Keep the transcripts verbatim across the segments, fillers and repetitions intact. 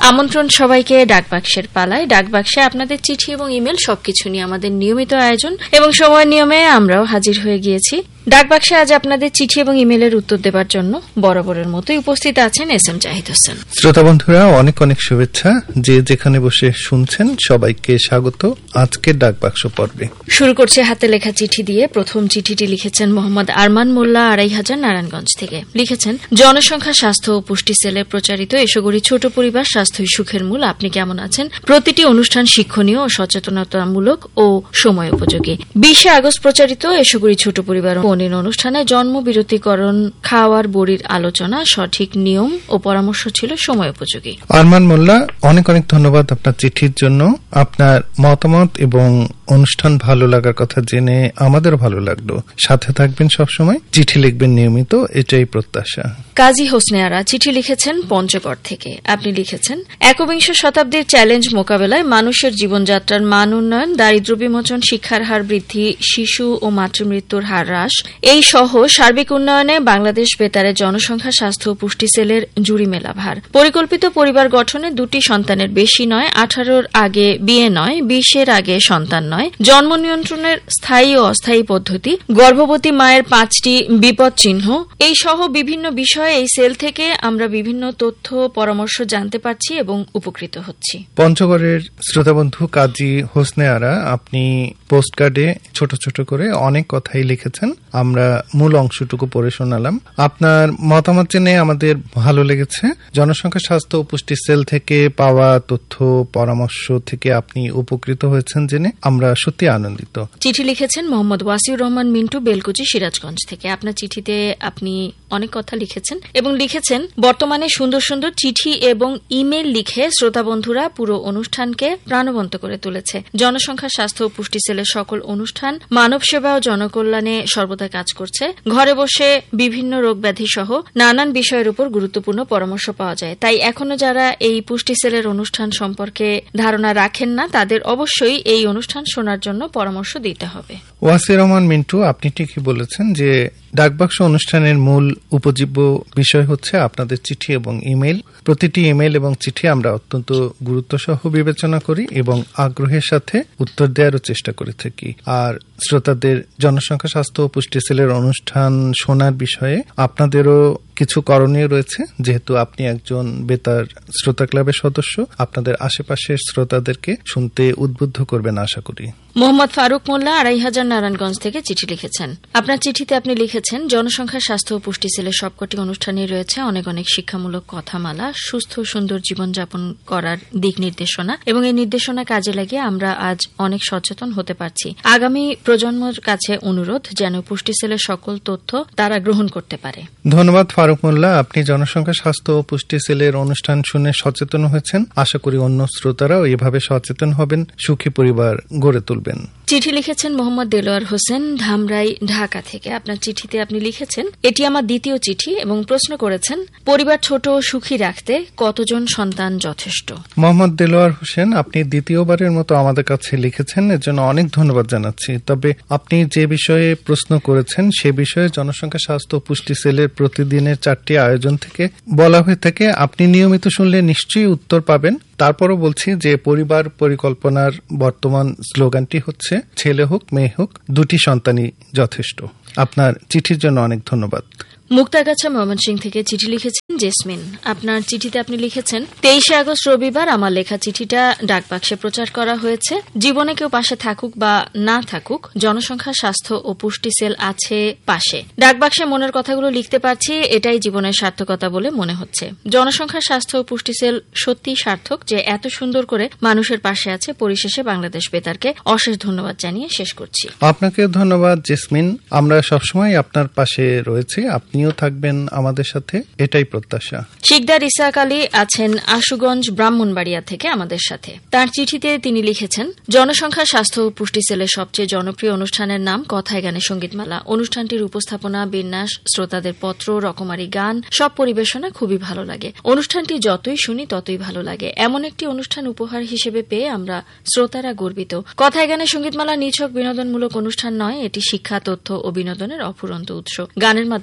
আমন্ত্রণ সবাইকে ডাকবাক্সের পালায়। ডাকবাক্সে আপনাদের চিঠি এবং ইমেল সবকিছু নিয়ে আমাদের নিয়মিত আয়োজন এবং সময় নিয়মে আমরাও হাজির হয়ে গিয়েছি। ডাকবাক্সে আজ আপনাদের চিঠি এবং ইমেলের উত্তর দেবার জন্য বরাবরের মতোই উপস্থিত আছেন এস এম জাহিদ হোসেন। শ্রোতা বন্ধুরা, অনেক অনেক শুভেচ্ছা। যে যেখানে বসে শুনছেন সবাইকে স্বাগত আজকের ডাকবাক্স পর্বে। শুরু করছে হাতে লেখা চিঠি দিয়ে। প্রথম চিঠিটি লিখেছেন মোহাম্মদ আরমান মোল্লা, আড়াই হাজার, নারায়ণগঞ্জ থেকে। লিখেছেন, জনসংখ্যা, স্বাস্থ্য ও পুষ্টি সেলের প্রচারিত এসোগরি ছোট পরিবার, স্বাস্থ্যই সুখের মূল। আপনি কেমন আছেন? প্রতিটি অনুষ্ঠান শিক্ষণীয় ও সচেতনতামূলক ও সময় উপযোগী। বিশে আগস্ট প্রচারিত এসোগরি ছোট পরিবার অনুষ্ঠানে জন্ম বিরতিকরণ, খাওয়ার বড়ির আলোচনা, সঠিক নিয়ম ও পরামর্শ ছিল সময় উপযোগী। আরমান মোল্লা, অনেক অনেক ধন্যবাদ আপনার চিঠির জন্য। আপনার মতামত এবং অনুষ্ঠান ভালো লাগার কথা জেনে আমাদের ভালো লাগলো। সাথে থাকবেন সবসময়, চিঠি লিখবেন নিয়মিত, এটাই প্রত্যাশা। কাজী হোসনে আরা চিঠি লিখেছেন পঞ্চগড় থেকে। আপনি লিখেছেন, একবিংশ শতাব্দীর চ্যালেঞ্জ মোকাবেলায় মানুষের জীবনযাত্রার মান উন্নয়ন, দারিদ্র্য বিমোচন, শিক্ষার হার বৃদ্ধি, শিশু ও মাতৃমৃত্যুর হার হ্রাস এই সহ সার্বিক উন্নয়নে বাংলাদেশ বেতারের জনসংখ্যা, স্বাস্থ্য ও পুষ্টি সেলের জুড়ি মেলা ভার। পরিকল্পিত পরিবার গঠনে দুটি সন্তানের বেশি নয়, আঠারোর আগে বিয়ে নয়, বিশের আগে সন্তান নয়, জন্ম নিয়ন্ত্রণের স্থায়ী ও অস্থায়ী পদ্ধতি, গর্ভবতী মায়ের পাঁচটি বিপদ চিহ্ন এই সহ বিভিন্ন বিষয়ে এই সেল থেকে আমরা বিভিন্ন তথ্য পরামর্শ জানতে পারছি এবং উপকৃত হচ্ছি। পঞ্চগড়ের শ্রোতাবন্ধু কাজী হোসনে আরা, আপনি পোস্টকার্ডে ছোট ছোট করে অনেক কথাই লিখেছেন। আমরা মূল অংশটুকু পড়ে শোনালাম। আপনার মতামত জেনে আমাদের ভালো লেগেছে। জনসংখ্যা, স্বাস্থ্য ও পুষ্টি সেল থেকে পাওয়া তথ্য পরামর্শ থেকে আপনি উপকৃত হয়েছেন জেনে আমরা সত্যি আনন্দিত। চিঠি লিখেছেন মোহাম্মদ ওয়াসিউর রহমান মিন্টু, বেলকুচি, সিরাজগঞ্জ থেকে। আপনার চিঠিতে আপনি অনেক কথা লিখেছেন এবং লিখেছেন, বর্তমানে সুন্দর সুন্দর চিঠি এবং ইমেল লিখে শ্রোতা বন্ধুরা পুরো অনুষ্ঠানকে প্রাণবন্ত করে তুলেছে। জনসংখ্যা, স্বাস্থ্য ও পুষ্টি সেলের সকল অনুষ্ঠান মানব সেবা ও জনকল্যাণে সর্বদা কাজ করছে। ঘরে বসে বিভিন্ন রোগ ব্যাধি সহ নানান বিষয়ের উপর গুরুত্বপূর্ণ পরামর্শ পাওয়া যায়। তাই এখনো যারা এই পুষ্টি সেলের অনুষ্ঠান সম্পর্কে ধারণা রাখেন না, তাদের অবশ্যই এই অনুষ্ঠান শোনার জন্য পরামর্শ দিতে হবে। ওয়াসির রহমান মিন্টু, আপনি ঠিকই বলেছেন যে ডাকবাক্স অনুষ্ঠানের মূল উপজীব্য বিষয় হচ্ছে আপনাদের চিঠি এবং ইমেল। প্রতিটি ইমেল এবং চিঠি আমরা অত্যন্ত গুরুত্ব সহ বিবেচনা করি এবং আগ্রহের সাথে উত্তর দেওয়ারও চেষ্টা করে থাকি। আর শ্রোতাদের জনসংখ্যা, স্বাস্থ্য ও পুষ্টি সেলের অনুষ্ঠান শোনার বিষয়ে আপনাদেরও কিছু করণীয় রয়েছে। যেহেতু আপনি একজন বেতার শ্রোতা ক্লাবের সদস্য, আপনাদের আশেপাশের শ্রোতাদেরকে শুনতে উদ্বুদ্ধ করবেন আশা করি। মোহাম্মদ ফারুক মোল্লা, আড়াই হাজার, নারায়ণগঞ্জ থেকে চিঠি লিখেছেন। আপনার চিঠিতে আপনি লিখেছেন, জনসংখ্যা, স্বাস্থ্য ও পুষ্টি সেলের সবকটি অনুষ্ঠানে রয়েছে অনেক অনেক শিক্ষামূলক কথামালা, সুস্থ সুন্দর জীবনযাপন করার দিক নির্দেশনা এবং এই নির্দেশনা কাজে লাগিয়ে আমরা আজ অনেক সচেতন হতে পারছি। আগামী প্রজন্মের কাছে অনুরোধ যেন পুষ্টি সেলের সকল তথ্য তারা গ্রহণ করতে পারে। ধন্যবাদ ফারুক মোল্লা, আপনি জনসংখ্যা, স্বাস্থ্য ও পুষ্টি সেলের অনুষ্ঠান শুনে সচেতন হয়েছেন। আশা করি অন্য শ্রোতারাও এভাবে সচেতন হবেন, সুখী পরিবার গড়ে তুলবেন। চিঠি লিখেছেন মোহাম্মদ দেলোয়ার হোসেন, ধামরাই, ঢাকা থেকে। আপনার চিঠিতে আপনি লিখেছেন, এটি আমার দ্বিতীয় চিঠি এবং প্রশ্ন করেছেন, পরিবার ছোট ও সুখী রাখতে কতজন সন্তান যথেষ্ট? মোহাম্মদ দেলোয়ার হোসেন, আপনি দ্বিতীয়বারের মতো আমাদের কাছে লিখেছেন, এর জন্য অনেক ধন্যবাদ জানাচ্ছি। তবে আপনি যে বিষয়ে প্রশ্ন করেছেন সে বিষয়ে জনসংখ্যা, স্বাস্থ্য ও পুষ্টি সেলের প্রতিদিনের চারটি আয়োজন থেকে বলা হয়ে থাকে। আপনি নিয়মিত শুনলে নিশ্চয়ই উত্তর পাবেন। তারপরও বলছি যে পরিবার পরিকল্পনার বর্তমান স্লোগানটি হচ্ছে, ছেলে হোক মেয়ে হোক দুটি সন্তানই যথেষ্ট। আপনার চিঠির জন্য অনেক ধন্যবাদ। মুক্তাগাছা, ময়মনসিংহ থেকে চিঠি লিখেছেন জেসমিন। আপনার চিঠিতে আপনি লিখেছেন, তেইশে আগস্ট রবিবার আমার লেখা চিঠিটা ডাকবাক্সে প্রচার করা হয়েছে। জীবনে কেউ পাশে থাকুক বা না থাকুক, জনসংখ্যা, স্বাস্থ্য ও পুষ্টি সেল আছে পাশে। ডাকবাক্সে মনের কথাগুলো লিখতে পারছি, এটাই জীবনের সার্থকতা বলে মনে হচ্ছে। জনসংখ্যা, স্বাস্থ্য ও পুষ্টি সেল সত্যিই সার্থক যে এত সুন্দর করে মানুষের পাশে আছে। পরিশেষে বাংলাদেশ বেতারকে অশেষ ধন্যবাদ জানিয়ে শেষ করছি। আপনাকে ধন্যবাদ জেসমিন, আমরা সবসময় আপনার পাশে রয়েছি, আপনি আপনিও থাকবেন আমাদের সাথে, এটাই প্রত্যাশা। শিকদার ইসাক আলী আছেন আশুগঞ্জ, ব্রাহ্মণবাড়িয়া থেকে আমাদের সাথে। তার চিঠিতে তিনি লিখেছেন, জনসংখ্যা, স্বাস্থ্য ও পুষ্টি সেলের সবচেয়ে জনপ্রিয় অনুষ্ঠানের নাম কথায় গানে সঙ্গীতমালা। অনুষ্ঠানটির উপস্থাপনা, বিন্যাস, শ্রোতাদের পত্র, রকমারি গান, সব পরিবেশনা খুবই ভালো লাগে। অনুষ্ঠানটি যতই শুনি ততই ভালো লাগে। এমন একটি অনুষ্ঠান উপহার হিসেবে পেয়ে আমরা শ্রোতারা গর্বিত। কথায় গানে সঙ্গীতমালা নিছক বিনোদনমূলক অনুষ্ঠান নয়, এটি শিক্ষা, তথ্য ও বিনোদনের অফুরন্ত উৎস। গানের মাধ্যমে আমরা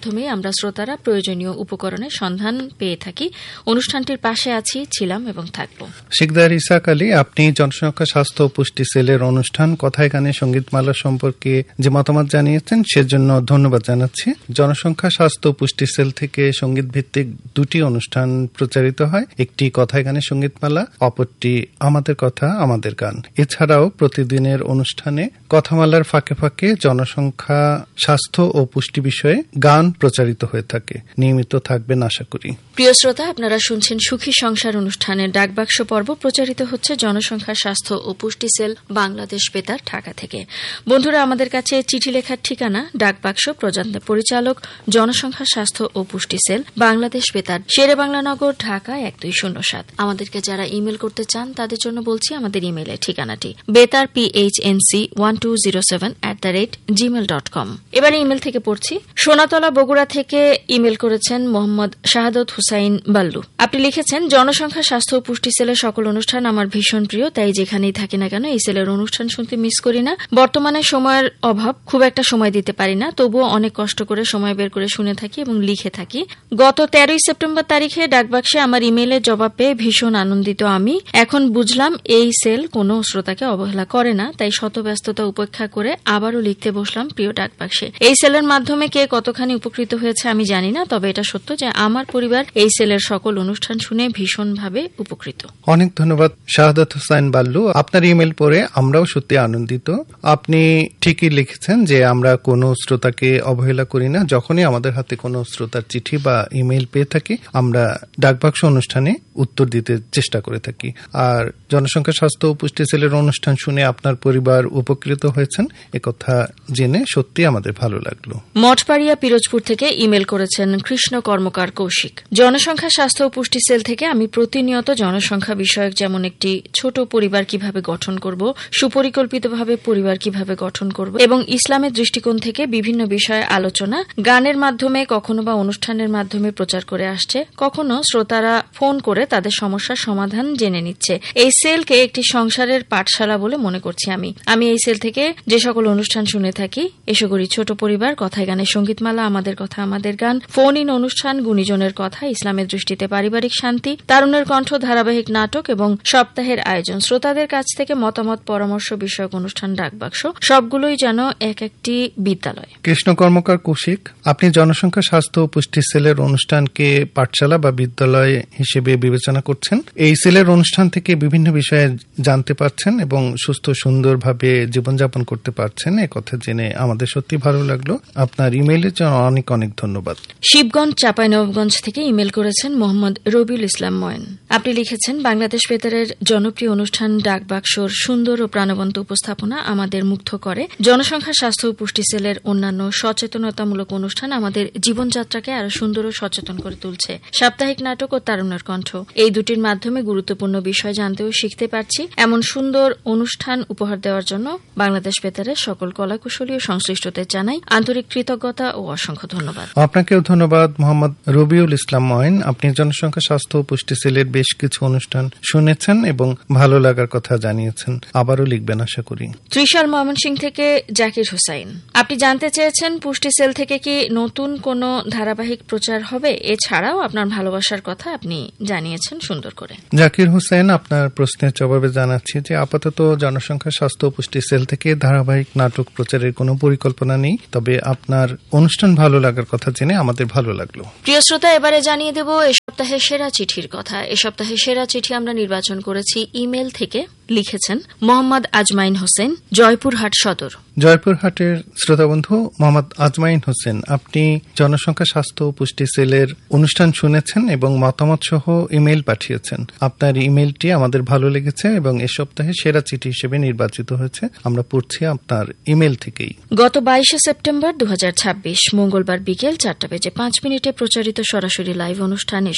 আমরা শ্রোতারা প্রয়োজনীয় উপকরণের সন্ধান পেয়ে থাকি। অনুষ্ঠানটির পাশে আছি, ছিলাম এবং থাকব। শিকদার ইসাক আলী, আপনি জনসংখ্যা স্বাস্থ্য ও পুষ্টি সেলের অনুষ্ঠান কথায় গানে সঙ্গীতমালা সম্পর্কে যে মতামত জানিয়েছেন সেজন্য ধন্যবাদ জানাচ্ছি। জনসংখ্যা স্বাস্থ্য ও পুষ্টি সেল থেকে সঙ্গীত ভিত্তিক দুটি অনুষ্ঠান প্রচারিত হয়, একটি কথায় গানে সঙ্গীতমালা, অপরটি আমাদের কথা আমাদের গান। এছাড়াও প্রতিদিনের অনুষ্ঠানে কথামালার ফাঁকে ফাঁকে জনসংখ্যা স্বাস্থ্য ও পুষ্টি বিষয়ে গান প্রচারিত হয়ে থাকে। নিয়মিত থাকবেন আশা করি। প্রিয় শ্রোতা, আপনারা শুনছেন সুখী সংসার অনুষ্ঠানের ডাকবাক্স পর্ব, প্রচারিত হচ্ছে জনসংখ্যা স্বাস্থ্য ও পুষ্টি সেল বাংলাদেশ বেতার ঢাকা থেকে। বন্ধুরা, আমাদের কাছে চিঠি লেখার ঠিকানা ডাকবাক্স, প্রজাতন্ত্র পরিচালক জনসংখ্যা স্বাস্থ্য ও পুষ্টি সেল বাংলাদেশ বেতার, শেরে বাংলানগর, ঢাকা এক দুই শূন্য সাত। আমাদেরকে যারা ইমেল করতে চান তাদের জন্য বলছি আমাদের ইমেলের ঠিকানাটি বেতার PHNC one two zero seven at the rate Gmail dot com. এবারে ইমেল থেকে পড়ছি। সোনাতলা বগুড়া থেকে ইমেল করেছেন মোহাম্মদ শাহাদত হুসাইন বাল্লু। আপনি লিখেছেন, জনসংখ্যা স্বাস্থ্য ও পুষ্টি সেলের সকল অনুষ্ঠান আমার ভীষণ প্রিয়, তাই যেখানেই থাকি না কেন এই সেলের অনুষ্ঠান শুনতে মিস করি না। বর্তমানে সময়ের অভাব, খুব একটা সময় দিতে পারি না, তবুও অনেক কষ্ট করে সময় বের করে শুনে থাকি এবং লিখে থাকি। গত তেরোই সেপ্টেম্বর তারিখে ডাকবাক্সে আমার ইমেইলের জবাব পেয়ে ভীষণ আনন্দিত আমি। এখন বুঝলাম এই সেল কোনো শ্রোতাকে অবহেলা করে না, তাই শত ব্যস্ততা উপেক্ষা করে আবারও লিখতে বসলাম প্রিয় ডাকবাক্সে। এই সেলের মাধ্যমে কে কতখানি উপকৃত হয়েছে আমি জানি না, তবে এটা সত্য যে আমার পরিবার এই সেলের সকল অনুষ্ঠান শুনে ভীষণভাবে উপকৃত। অনেক ধন্যবাদ শাহাদত হুসাইন বাল্লু, আপনার ইমেল পড়ে আমরাও সত্যি আনন্দিত। আপনি ঠিকই লিখেছেন যে আমরা কোনো শ্রোতাকে অবহেলা করি না। যখনই আমাদের হাতে কোনো শ্রোতার চিঠি বা ইমেল পেয়ে থাকি আমরা ডাকবাক্স অনুষ্ঠানে উত্তর দিতে চেষ্টা করে থাকি। আর জনসংখ্যা স্বাস্থ্য ও পুষ্টি সেলের অনুষ্ঠান শুনে আপনার পরিবার উপকৃত হয়েছেন একথা জেনে সত্যি আমাদের ভালো লাগলো। মঠপাড়িয়া পিরোজপুর থেকে ইমেল করেছেন কৃষ্ণ কর্মকার কৌশিক। জনসংখ্যা স্বাস্থ্য ও পুষ্টি সেল থেকে আমি প্রতিনিয়ত জনসংখ্যা বিষয়ক, যেমন একটি ছোট পরিবার কিভাবে গঠন করব, সুপরিকল্পিতভাবে পরিবার কিভাবে গঠন করব এবং ইসলামের দৃষ্টিকোণ থেকে বিভিন্ন বিষয়ে আলোচনা গানের মাধ্যমে, কখনো বা অনুষ্ঠানের মাধ্যমে প্রচার করে আসছে, কখনো শ্রোতারা ফোন করে তাদের সমস্যার সমাধান জেনে নিচ্ছে। এই সেলকে একটি সংসারের পাঠশালা বলে মনে করছি আমি। আমি এই সেল থেকে যে সকল অনুষ্ঠান শুনে থাকি, এসো করি ছোট পরিবার, কথায় গানের সঙ্গীতমালা, আমাদের কথা আমাদের গান, ফোন ইন অনুষ্ঠান, গুণীজনের কথা, ইসলামের দৃষ্টিতে পারিবারিক শান্তি, তারুণের কণ্ঠ, ধারাবাহিক নাটক এবং সপ্তাহের আয়োজন, শ্রোতাদের কাছ থেকে মতামত, পরামর্শ বিষয়ক অনুষ্ঠান, ডাকবাক্স, সবগুলোই যেন এক একটি বিদ্যালয়। কৃষ্ণ কর্মকার কৌশিক, আপনি জনসংখ্যা স্বাস্থ্য ও পুষ্টি সেলের অনুষ্ঠানকে পাঠশালা বা বিদ্যালয় হিসেবে বিবেচনা করছেন। এই সেলের অনুষ্ঠান থেকে বিভিন্ন বিষয়ে জানতে পারছেন এবং সুস্থ সুন্দরভাবে জীবনযাপন করতে পারছেন, একথা জেনে আমাদের সত্যি ভালো লাগলো। আপনার ইমেইলের জন্য অনেক অনেক ধন্যবাদ। শিবগঞ্জ চাঁপাইনবাবগঞ্জ থেকে ইমেল করেছেন মোহাম্মদ রবিউল ইসলাম ময়েন। আপনি লিখেছেন, বাংলাদেশ বেতারের জনপ্রিয় অনুষ্ঠান ডাকবাক্সর সুন্দর ও প্রাণবন্ত উপস্থাপনা আমাদের মুগ্ধ করে। জনসংখ্যা স্বাস্থ্য ও পুষ্টি সেলের অন্যান্য সচেতনতামূলক অনুষ্ঠান আমাদের জীবনযাত্রাকে আরো সুন্দর ও সচেতন করে তুলছে। সাপ্তাহিক নাটক ও তারুণ্যের কণ্ঠ, এই দুটির মাধ্যমে গুরুত্বপূর্ণ বিষয় জানতে ও শিখতে পারছি। এমন সুন্দর অনুষ্ঠান উপহার দেওয়ার জন্য বাংলাদেশ বেতারের সকল কলাকুশলী ও সংশ্লিষ্টদের জানাই আন্তরিক কৃতজ্ঞতা ও অসংখ্য ধন্যবাদ। আপনাকেও ধন্যবাদ মোহাম্মদ রবিউল ইসলাম ময়েন। আপনি জনসংখ্যা স্বাস্থ্য ও পুষ্টি সেলের বেশ কিছু অনুষ্ঠান শুনেছেন এবং ভালো লাগার কথা জানিয়েছেন। আবারও লিখবেন আশা করি। ত্রিশাল ময়মনসিংহ থেকে জাকির হুসাইন, আপনি জানতে চেয়েছেন পুষ্টি সেল থেকে কি নতুন কোনো ধারাবাহিক প্রচার হবে। এছাড়াও আপনার ভালোবাসার কথা আপনি জানিয়েছেন সুন্দর করে। জাকির হুসাইন, আপনার প্রশ্নের জবাবে জানাচ্ছি যে আপাতত জনসংখ্যা স্বাস্থ্য ও পুষ্টি সেল থেকে ধারাবাহিক নাটক প্রচারের কোনো পরিকল্পনা নেই, তবে আপনার অনুষ্ঠান ভালো লাগার কথা জেনে আমাদের ভালো লাগলো। প্রিয় শ্রোতা, এবারে জানিয়ে দেব এ সপ্তাহে সেরা চিঠির কথা। এ সপ্তাহে সেরা চিঠি আমরা নির্বাচন করেছি ইমেল থেকে। লিখেছেন মোহাম্মদ আজমাইন হোসেন, জয়পুরহাট সদর। জয়পুরহাটের শ্রোতাবন্ধু মোহাম্মদ আজমাইন হোসেন, আপনি জনসংখ্যা স্বাস্থ্য ও পুষ্টি সেলের অনুষ্ঠান শুনেছেন এবং মতামত সহ ইমেল পাঠিয়েছেন। আপনার ইমেলটি আমাদের ভালো লেগেছে এবং এ সপ্তাহে সেরা চিঠি হিসেবে নির্বাচিত হয়েছে। আমরা পড়ছি আপনার ইমেল থেকেই। গত বাইশে সেপ্টেম্বর দু হাজার ছাব্বিশ মঙ্গলবার বিকেল চারটা বেজে পাঁচ মিনিটে প্রচারিত সরাসরি লাইভ অনুষ্ঠান এসো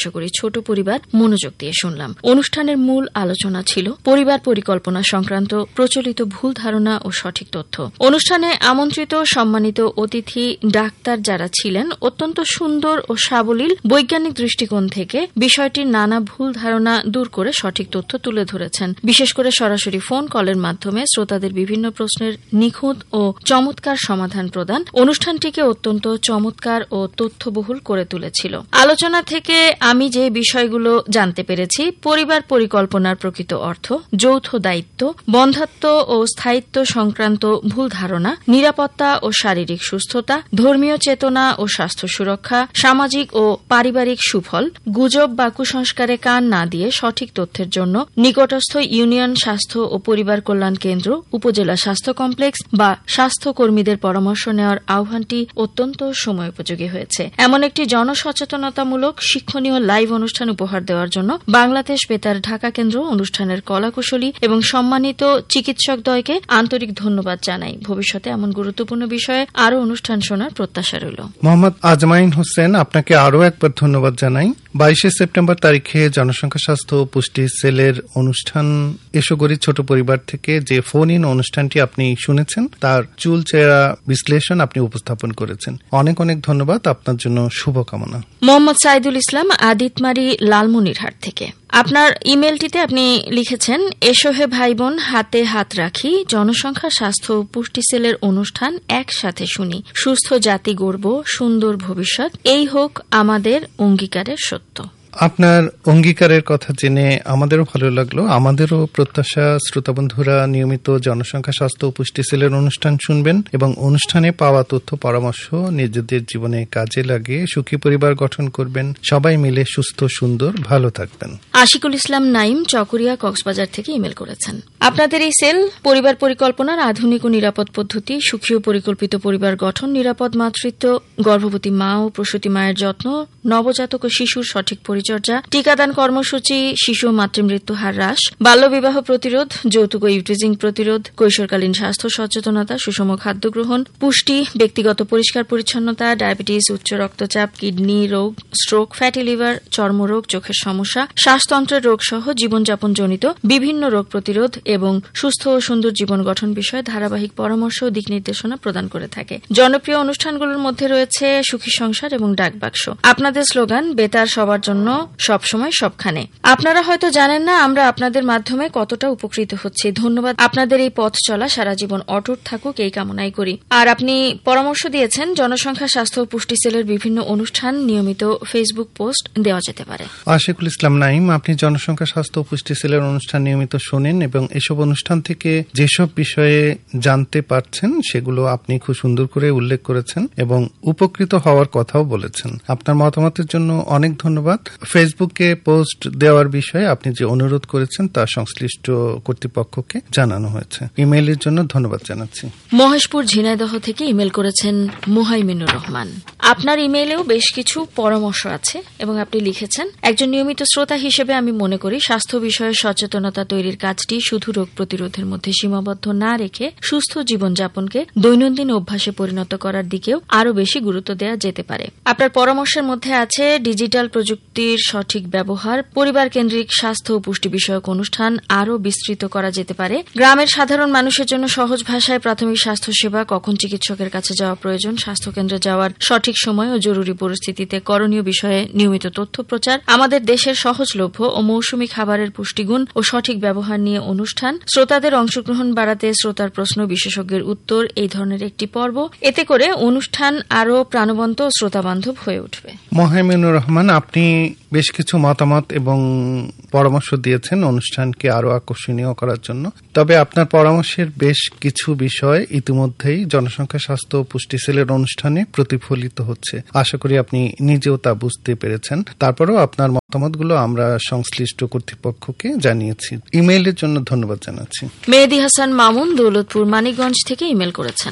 আশা করি ছোট পরিবার মনোযোগ দিয়ে শুনলাম। অনুষ্ঠানের মূল আলোচনা ছিল পরিবার পরিকল্পনা সংক্রান্ত প্রচলিত ভুল ধারণা ও সঠিক তথ্য। অনুষ্ঠানে আমন্ত্রিত সম্মানিত অতিথি ডাক্তার যারা ছিলেন অত্যন্ত সুন্দর ও সাবলীল বৈজ্ঞানিক দৃষ্টিকোণ থেকে বিষয়টির নানা ভুল ধারণা দূর করে সঠিক তথ্য তুলে ধরেছেন। বিশেষ করে সরাসরি ফোন কলের মাধ্যমে শ্রোতাদের বিভিন্ন প্রশ্নের নিখুঁত ও চমৎকার সমাধান প্রদান অনুষ্ঠানটিকে অত্যন্ত চমৎকার ও তথ্যবহুল করে তুলেছিল। আলোচনা থেকে আমি যে বিষয়গুলো জানতে পেরেছি, পরিবার পরিকল্পনার প্রকৃত অর্থ, যৌথ দায়িত্ব, বন্ধাত্ব ও স্থায়িত্ব সংক্রান্ত ভুল ধারণা, নিরাপত্তা ও শারীরিক সুস্থতা, ধর্মীয় চেতনা ও স্বাস্থ্য সুরক্ষা, সামাজিক ও পারিবারিক সুফল, গুজব বা কুসংস্কারে কান না দিয়ে সঠিক তথ্যের জন্য নিকটস্থ ইউনিয়ন স্বাস্থ্য ও পরিবার কল্যাণ কেন্দ্র, উপজেলা স্বাস্থ্য কমপ্লেক্স বা স্বাস্থ্যকর্মীদের পরামর্শ নেওয়ার আহ্বানটি অত্যন্ত সময় উপযোগী হয়েছে। এমন একটি জনসচেতনতামূলক শিক্ষণীয় লাইভ অনুষ্ঠান উপহার দেওয়ার জন্য বাংলাদেশ বেতার ঢাকা কেন্দ্র, অনুষ্ঠানের কলাকুশলী এবং সম্মানিত চিকিৎসকদ্বয়কে আন্তরিক ধন্যবাদ জানাই। ভবিষ্যতে এমন গুরুত্বপূর্ণ বিষয়ে আরও অনুষ্ঠান শোনার প্রত্যাশা রইল। মোহাম্মদ আজমাইন হোসেন, আপনাকে আরও একবার ধন্যবাদ জানাই। বাইশে সেপ্টেম্বর তারিখে জনসংখ্যা স্বাস্থ্য ও পুষ্টি সেলের অনুষ্ঠান এসো গরিব ছোট পরিবার থেকে যে ফোন ইন অনুষ্ঠানটি আপনি শুনেছেন তার চুলচেরা বিশ্লেষণ আপনি উপস্থাপন করেছেন। অনেক অনেক ধন্যবাদ, আপনার জন্য শুভকামনা। মোহাম্মদ সাইদুল ইসলাম, আদিতমারি, লালমনিরহাট থেকে। আপনার ইমেলটিতে আপনি লিখেছেন, এসো হে ভাই বোন, হাতে হাত রাখি, জনসংখ্যা স্বাস্থ্য ও পুষ্টি সেলের অনুষ্ঠান একসাথে শুনি, সুস্থ জাতি গড়ব, সুন্দর ভবিষ্যৎ, এই হোক আমাদের অঙ্গীকারের সত্য। আপনার অঙ্গীকারের কথা জেনে আমাদেরও ভালো লাগলো। আমাদেরও প্রত্যাশা শ্রোতাবন্ধুরা নিয়মিত জনসংখ্যা স্বাস্থ্য ও পুষ্টি সেলের অনুষ্ঠান শুনবেন এবং অনুষ্ঠানে পাওয়া তথ্য পরামর্শ নিজেদের জীবনে কাজে লাগিয়ে সুখী পরিবার গঠন করবেন। সবাই মিলে সুস্থ, সুন্দর, ভালো থাকবেন। আশিকুল ইসলাম নাইম, চকরিয়া, কক্সবাজার থেকে ইমেল করেছেন, আপনাদের এই সেল পরিবার পরিকল্পনার আধুনিক ও নিরাপদ পদ্ধতি, সুখী ও পরিকল্পিত পরিবার গঠন, নিরাপদ মাতৃত্ব, গর্ভবতী মা ও প্রসূতি মায়ের যত্ন, নবজাতক ও শিশুর সঠিক পরিচর্যা, টিকাদান কর্মসূচি, শিশু ও মাতৃমৃত্যু হার হ্রাস, বাল্যবিবাহ প্রতিরোধ, যৌতুক ও ইউটিজিং প্রতিরোধ, কৈশোরকালীন স্বাস্থ্য সচেতনতা, সুষম খাদ্য গ্রহণ, পুষ্টি, ব্যক্তিগত পরিষ্কার পরিচ্ছন্নতা, ডায়াবেটিস, উচ্চ রক্তচাপ, কিডনি রোগ, স্ট্রোক, ফ্যাটি লিভার, চর্মরোগ, চোখের সমস্যা, শ্বাসতন্ত্রের রোগ সহ জীবনযাপন জনিত বিভিন্ন রোগ প্রতিরোধ এবং সুস্থ ও সুন্দর জীবন গঠন বিষয়ে ধারাবাহিক পরামর্শ ও দিক নির্দেশনা প্রদান করে থাকে। জনপ্রিয় অনুষ্ঠানগুলোর মধ্যে রয়েছে সুখী সংসার এবং ডাকবাক্স। আপনাদের স্লোগান বেতার সবার জন্য, সবসময় সবখানে। আপনারা হয়তো জানেন না আমরা আপনাদের মাধ্যমে কতটা উপকৃত হচ্ছি। ধন্যবাদ। আপনাদের এই পথ চলা সারা জীবন অটুট থাকুক এই কামনাই করি। আর আপনি পরামর্শ দিয়েছেন জনসংখ্যা স্বাস্থ্য ও পুষ্টি সেলের বিভিন্ন অনুষ্ঠান নিয়মিত ফেসবুক পোস্ট দেওয়া যেতে পারে। আশিকুল ইসলাম নাইম, আপনি জনসংখ্যা স্বাস্থ্য ও পুষ্টি সেলের অনুষ্ঠান নিয়মিত শোনেন এবং এসব অনুষ্ঠান থেকে যেসব বিষয়ে জানতে পারছেন সেগুলো আপনি খুব সুন্দর করে উল্লেখ করেছেন এবং উপকৃত হওয়ার কথাও বলেছেন। আপনার মতামতের জন্য অনেক ধন্যবাদ। ফেসবুকে পোস্ট দেওয়ার বিষয়ে আপনি যে অনুরোধ করেছেন তা সংশ্লিষ্ট কর্তৃপক্ষকে জানানো হয়েছে। ইমেইলের জন্য ধন্যবাদ জানাচ্ছি। মহেশপুর ঝিনাইদহ থেকে ইমেল করেছেন মুহাইমিনুর রহমান। আপনার ইমেইলেও বেশ কিছু পরামর্শ আছে এবং আপনি লিখেছেন, একজন নিয়মিত শ্রোতা হিসেবে আমি মনে করি স্বাস্থ্য বিষয়ে সচেতনতা তৈরির কাজটি শুধু রোগ প্রতিরোধের মধ্যে সীমাবদ্ধ না রেখে সুস্থ জীবনযাপনকে দৈনন্দিন অভ্যাসে পরিণত করার দিকেও আরও বেশি গুরুত্ব দেওয়া যেতে পারে। আপনার পরামর্শের মধ্যে আছে ডিজিটাল প্রযুক্তির সঠিক ব্যবহার, পরিবার কেন্দ্রিক স্বাস্থ্য ও পুষ্টি বিষয়ক অনুষ্ঠান আরও বিস্তৃত করা যেতে পারে, গ্রামের সাধারণ মানুষের জন্য সহজ ভাষায় প্রাথমিক স্বাস্থ্য সেবা, কখন চিকিৎসকের কাছে যাওয়া প্রয়োজন, স্বাস্থ্যকেন্দ্রে যাওয়ার সঠিক সময় ও জরুরি পরিস্থিতিতে করণীয় বিষয়ে নিয়মিত তথ্য প্রচার, আমাদের দেশের সহজলভ্য ও মৌসুমী খাবারের পুষ্টিগুণ ও সঠিক ব্যবহার নিয়ে অনুষ্ঠান, শ্রোতাদের অংশগ্রহণ বাড়াতে শ্রোতার প্রশ্ন, বিশেষজ্ঞের উত্তর, এই ধরনের একটি পর্ব। এতে করে অনুষ্ঠান আরও প্রাণবন্ত ও শ্রোতাবান্ধব হয়ে উঠবে। মোহাইমিনুর রহমান, আপনি বেশ কিছু মতামত এবং পরামর্শ দিয়েছেন অনুষ্ঠানকে আরো আকর্ষণীয় করার জন্য। তবে আপনার পরামর্শের বেশ কিছু বিষয় ইতিমধ্যেই জনসংখ্যা স্বাস্থ্য ও পুষ্টি সেলের অনুষ্ঠানে প্রতিফলিত হচ্ছে। আশা করি আপনি নিজেও তা বুঝতে পেরেছেন। তারপরেও আপনার মতামতগুলো আমরা সংশ্লিষ্ট কর্তৃপক্ষকে জানিয়েছি। ইমেইলের জন্য ধন্যবাদ জানাচ্ছি। মেহেদী হাসান মামুন দৌলতপুর মানিকগঞ্জ থেকে ইমেল করেছেন,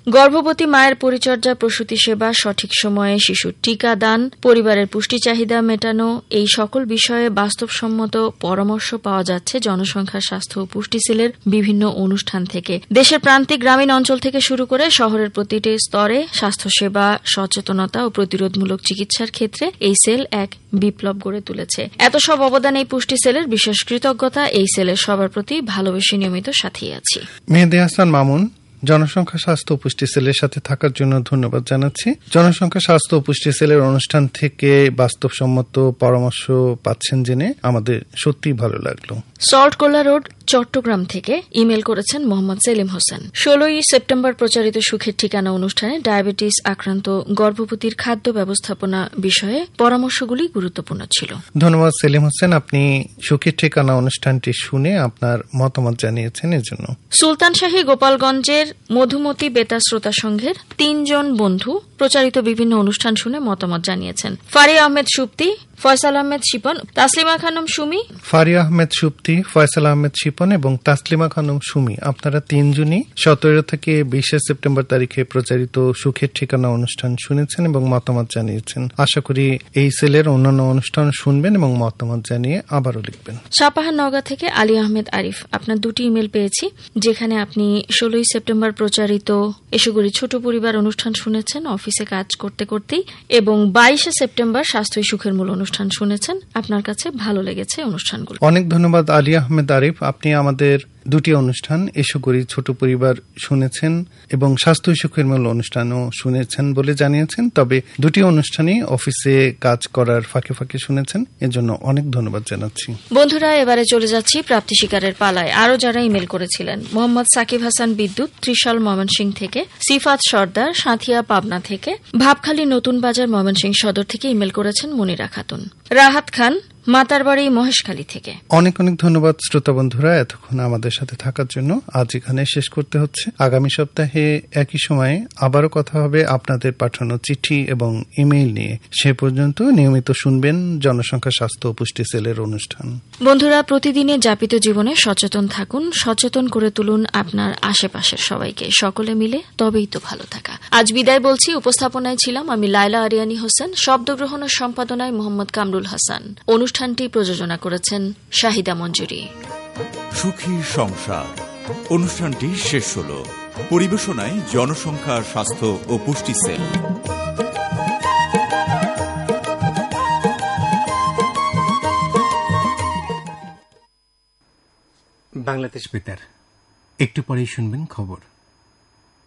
গর্ভবতী মায়ের পরিচর্যা, প্রসূতি সেবা, সঠিক সময়ে শিশুর টিকা দান, পরিবারের পুষ্টি চাহিদা মেটানো, এই সকল বিষয়ে বাস্তবসম্মত পরামর্শ পাওয়া যাচ্ছে জনসংখ্যা স্বাস্থ্য ও পুষ্টি সেলের বিভিন্ন অনুষ্ঠান থেকে। দেশের প্রান্তিক গ্রামীণ অঞ্চল থেকে শুরু করে শহরের প্রতিটি স্তরে স্বাস্থ্যসেবা, সচেতনতা ও প্রতিরোধমূলক চিকিৎসার ক্ষেত্রে এই সেল এক বিপ্লব গড়ে তুলেছে। এত সব অবদান এই পুষ্টি সেলের বিশেষ কৃতজ্ঞতা। এই সেলের সবার প্রতি ভালোবেসে নিয়মিত সাথেই আছি। মেহেদী হাসান মামুন, জনসংখ্যা স্বাস্থ্য ও পুষ্টি সেলের সাথে থাকার জন্য ধন্যবাদ জানাচ্ছি। জনসংখ্যা স্বাস্থ্য ও পুষ্টি সেলের অনুষ্ঠান থেকে বাস্তবসম্মত পরামর্শ পাচ্ছেন জেনে আমাদের সত্যিই ভালো লাগলো। সল্টকোলা রোড, চট্টগ্রাম থেকে ইমেল করেছেন মোহাম্মদ সেলিম হোসেন। ষোলোই সেপ্টেম্বর প্রচারিত সুখের ঠিকানা অনুষ্ঠানে ডায়াবেটিস আক্রান্ত গর্ভবতীর খাদ্য ব্যবস্থাপনা বিষয়ে পরামর্শগুলি গুরুত্বপূর্ণ ছিল। ধন্যবাদ সেলিম হোসেন, আপনি সুখের ঠিকানা অনুষ্ঠানটি শুনে আপনার মতামত জানিয়েছেন এজন্য। সুলতান শাহী গোপালগঞ্জের মধুমতি বেতার শ্রোতা সংঘের তিনজন বন্ধু প্রচারিত বিভিন্ন অনুষ্ঠান শুনে মতামত জানিয়েছেন। ফারিয়া আহমেদ সুপ্তি, ফয়সাল আহমেদ শিপন, তাসলিমা খানম সুমি। ফারিয়া আহমেদ সুপ্তি, ফয়সাল আহমেদ শিপন এবং তাসলিমা খানম সুমি, আপনারা তিনজনই সতেরো থেকে বিশে সেপ্টেম্বর তারিখে প্রচারিত সুখের ঠিকানা অনুষ্ঠান শুনেছেন এবং মতামত জানিয়েছেন। আশা করি এই সেলের অন্যান্য অনুষ্ঠান শুনবেন এবং মতামত জানিয়ে আবারও লিখবেন। সাপাহার নওগাঁ থেকে আলী আহমেদ আরিফ, আপনার দুটি ইমেল পেয়েছি, যেখানে আপনি ষোলোই সেপ্টেম্বর প্রচারিত এসোগরি ছোট পরিবার অনুষ্ঠান শুনেছেন অফিসে কাজ করতে করতেই, এবং বাইশে সেপ্টেম্বর স্বাস্থ্যই সুখের মূল অনুষ্ঠান শুনেছেন। আপনার কাছে ভালো লেগেছে অনুষ্ঠানগুলো। অনেক ধন্যবাদ আলী আহমেদ আরিফ, আপনি আমাদের দুটি অনুষ্ঠান এসোগরি ছোট পরিবার শুনেছেন এবং স্বাস্থ্য সুখের মূল অনুষ্ঠানও শুনেছেন বলে জানিয়েছেন। তবে দুটি অনুষ্ঠানই অফিসে কাজ করার ফাঁকে ফাঁকে শুনেছেন, এজন্য অনেক ধন্যবাদ জানাচ্ছি। বন্ধুরা, এবারে চলে যাচ্ছি প্রাপ্তি শিকারের পালায়। আরও যারা ইমেল করেছিলেন: মোহাম্মদ সাকিব হাসান বিদ্যুৎ, ত্রিশাল ময়মনসিংহ থেকে; সিফাত সর্দার, সাঁথিয়া পাবনা থেকে; ভাবখালী নতুন বাজার ময়মনসিংহ সদর থেকে ইমেল করেছেন মনিরা খাতুন; রাহাত খান, মাতারবাড়ি মহেশখালী থেকে। অনেক অনেক ধন্যবাদ শ্রোতা বন্ধুরা এতক্ষণ আমাদের সাথে থাকার জন্য। আজ এখানে শেষ করতে হচ্ছে। আগামী সপ্তাহে একই সময়ে আবারও কথা হবে আপনাদের পাঠানো চিঠি এবং ইমেইল নিয়ে। সে পর্যন্ত নিয়মিত শুনবেন জনসংখ্যা স্বাস্থ্য ও পুষ্টি সেলের অনুষ্ঠান। বন্ধুরা, প্রতিদিনের যাপিত জীবনে সচেতন থাকুন, সচেতন করে তুলুন আপনার আশেপাশের সবাইকে। সকলে মিলে তবেই তো ভালো থাকা। আজ বিদায় বলছি। উপস্থাপনায় ছিলাম আমি লায়লা আরিয়ানি হোসেন, শব্দগ্রহণ ও সম্পাদনায় মোহাম্মদ কামরুল হাসান। অনুষ্ঠানটি প্রযোজনা করেছেন শাহিদা মঞ্জুরি। সুখী সংসার অনুষ্ঠানটি শেষ হল। পরিবেশনায় জনসংখ্যা স্বাস্থ্য ও পুষ্টি সেল। বাংলাদেশ বেতার, একটু পরেই শুনবেন খবর।